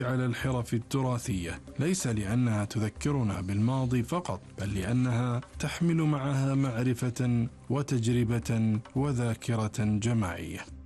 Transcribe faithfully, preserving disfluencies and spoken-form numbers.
على الحرف التراثية، ليس لأنها تذكرنا بالماضي فقط، بل لأنها تحمل معها معرفة وتجربة وذاكرة جماعية.